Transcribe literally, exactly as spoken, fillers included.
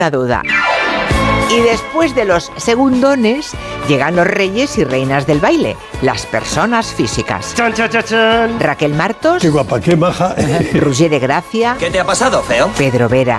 duda. Y después de los segundones llegan los reyes y reinas del baile, las personas físicas. Chan, chan, chan, chan. Raquel Martos. Qué guapa, qué maja. Roger de Gracia. ¿Qué te ha pasado, feo? Pedro Vera.